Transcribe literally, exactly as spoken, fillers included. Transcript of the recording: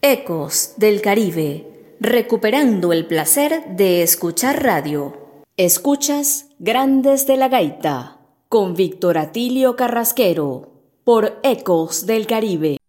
Ecos del Caribe, recuperando el placer de escuchar radio. Escuchas Grandes de la Gaita, con Víctor Atilio Carrasquero, por Ecos del Caribe.